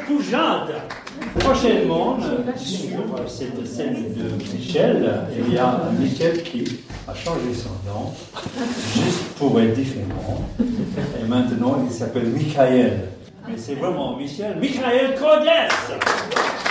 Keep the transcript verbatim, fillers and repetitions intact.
tout Jade. Prochainement, sur cette scène de Michel, il y a Michel qui a changé son nom, juste pour être différent. Et maintenant, il s'appelle Michael. Mais c'est vraiment Michel, Michael Codès.